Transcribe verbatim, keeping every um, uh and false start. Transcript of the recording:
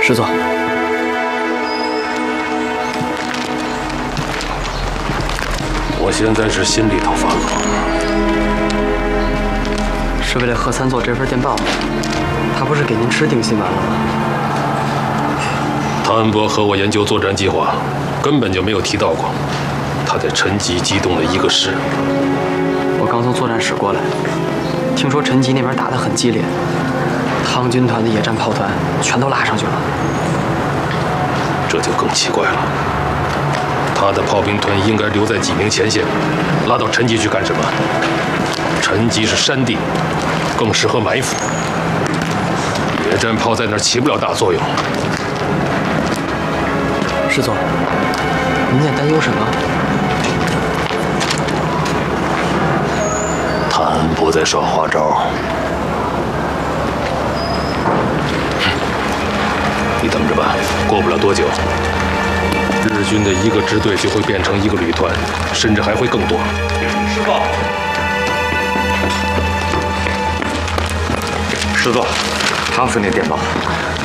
师座。 我现在是心里头发冷， 是为了贺三做这份电报，他不是给您吃定心丸了吗？ 汤恩伯和我研究作战计划，根本就没有提到过他在陈集机动了一个师。 我刚从作战室过来，听说陈集那边打得很激烈，汤军团的野战炮团全都拉上去了。 这就更奇怪了。 他的炮兵团应该留在济宁前线，拉到陈集去干什么？陈集是山地，更适合埋伏。野战炮在那儿起不了大作用。 师座，您在担忧什么？ 谭恩伯在耍花招。你等着吧，过不了多久。 日军的一个支队就会变成一个旅团，甚至还会更多。 师座，师座，汤司令电报，